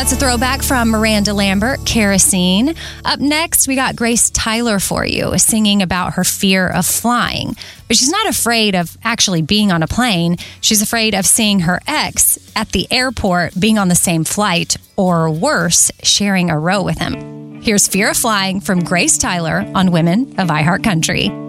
That's a throwback from Miranda Lambert, Kerosene. Up next, we got Grace Tyler for you, singing about her fear of flying. But she's not afraid of actually being on a plane. She's afraid of seeing her ex at the airport, being on the same flight, or worse, sharing a row with him. Here's Fear of Flying from Grace Tyler on Women of iHeart Country.